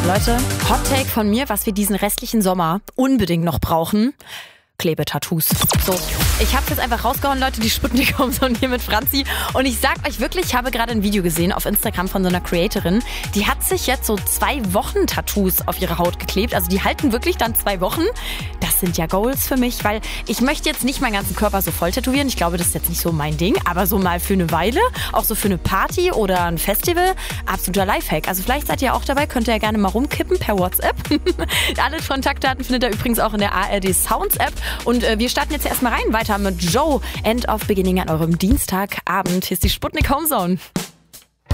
Leute, Hot Take von mir, was wir diesen restlichen Sommer unbedingt noch brauchen. Klebetattoos. So, ich habe jetzt einfach rausgehauen, Leute, die Sputnik Homezone hier mit Franzi. Und ich sag euch wirklich, ich habe gerade ein Video gesehen auf Instagram von so einer Creatorin. Die hat sich jetzt so 2 Wochen Tattoos auf ihre Haut geklebt. Also die halten wirklich dann 2 Wochen. Das sind ja Goals für mich, weil ich möchte jetzt nicht meinen ganzen Körper so voll tätowieren. Ich glaube, das ist jetzt nicht so mein Ding. Aber so mal für eine Weile, auch so für eine Party oder ein Festival, absoluter Lifehack. Also vielleicht seid ihr auch dabei, könnt ihr ja gerne mal rumkippen per WhatsApp. Alle Kontaktdaten findet ihr übrigens auch in der ARD Sounds App. Und wir starten jetzt erstmal rein, weiter mit Joe, End of Beginning an eurem Dienstagabend. Hier ist die Sputnik Homezone.